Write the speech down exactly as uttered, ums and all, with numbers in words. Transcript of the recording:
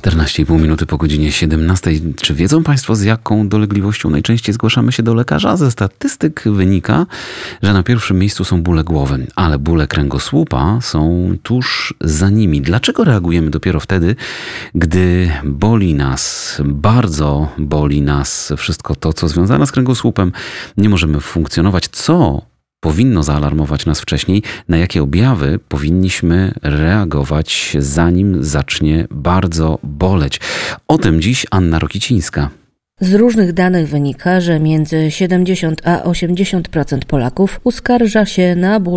czternaście i pół minuty po godzinie siedemnastej. Czy wiedzą Państwo, z jaką dolegliwością najczęściej zgłaszamy się do lekarza? Ze statystyk wynika, że na pierwszym miejscu są bóle głowy, ale bóle kręgosłupa są tuż za nimi. Dlaczego reagujemy dopiero wtedy, gdy boli nas, bardzo boli nas wszystko to, co związane z kręgosłupem? Nie możemy funkcjonować. Co powinno zaalarmować nas wcześniej? Na jakie objawy powinniśmy reagować, zanim zacznie bardzo boleć? O tym dziś Anna Rokicińska. Z różnych danych wynika, że między siedemdziesiąt a osiemdziesiąt procent Polaków uskarża się na ból